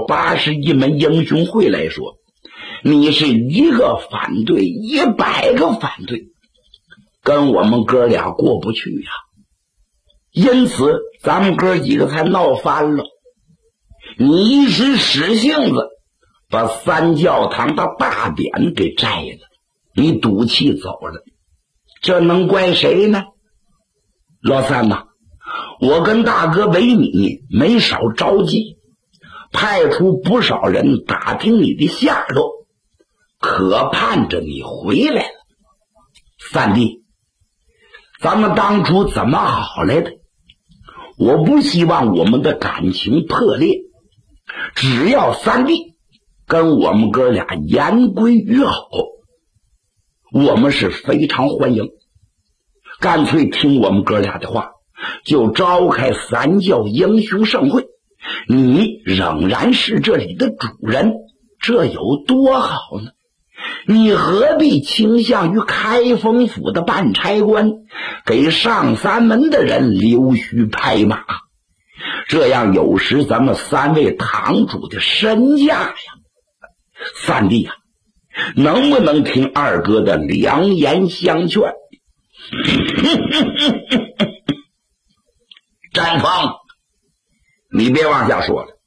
81门英雄会来说，你是一个反对100个反对，跟我们哥俩过不去呀。因此咱们哥几个才闹翻了。你一时使性子，把三教堂的大典给摘了，你赌气走了，这能怪谁呢？老三呐，我跟大哥为你没少着急，派出不少人打听你的下落，可盼着你回来了。三弟，咱们当初怎么好来的？我不希望我们的感情破裂，只要三弟跟我们哥俩言归于好，我们是非常欢迎。干脆听我们哥俩的话，就召开三教英雄盛会，你仍然是这里的主人，这有多好呢？你何必倾向于开封府的办差官，给上三门的人溜须拍马？这样有时咱们三位堂主的身价呀。三弟呀，能不能听二哥的良言相劝？詹芳，你别往下说了，